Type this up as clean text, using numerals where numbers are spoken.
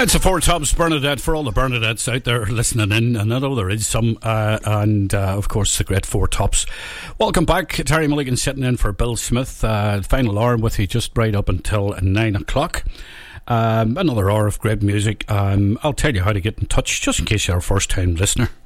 It's a Four Tops Bernadette for all the Bernadettes out there listening in, and I know there is some, and of course the great Four Tops. Welcome back. Terry Mulligan sitting in for Bill Smith. Final hour with you just right up until 9 o'clock. Another hour of great music. I'll tell you how to get in touch just in case you're a first time listener.